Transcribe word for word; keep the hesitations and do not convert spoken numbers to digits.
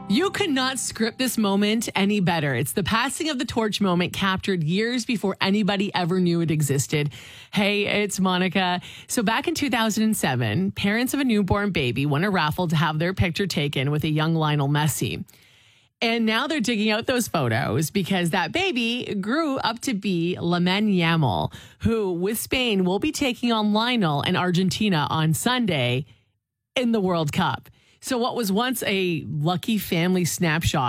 You could not script this moment any better. It's the passing of the torch moment captured years before anybody ever knew it existed. Hey, it's Monica. So back in two thousand seven, parents of a newborn baby won a raffle to have their picture taken with a young Lionel Messi. And now they're digging out those photos because that baby grew up to be Lamine Yamal, who with Spain will be taking on Lionel and Argentina on Sunday in the World Cup. So what was once a lucky family snapshot